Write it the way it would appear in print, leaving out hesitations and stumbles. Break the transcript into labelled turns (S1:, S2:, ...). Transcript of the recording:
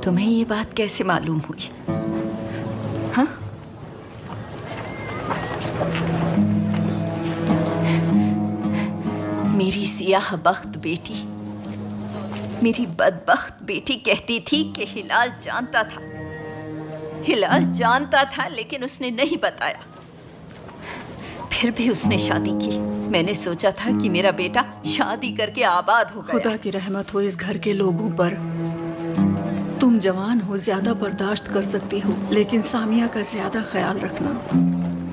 S1: तुम्हें ये बात कैसे मालूम हुई? हाँ? मेरी सियाह बख्त बेटी, मेरी बदबख्त बेटी कहती थी कि हिलाल जानता था, हिलाल जानता था, लेकिन उसने नहीं बताया। फिर भी उसने शादी की। मैंने सोचा था कि मेरा बेटा शादी करके आबाद हो गया।
S2: खुदा की रहमत हो इस घर के लोगों पर। तुम जवान हो, ज्यादा बर्दाश्त कर सकती हो, लेकिन सामिया का ज्यादा ख्याल रखना।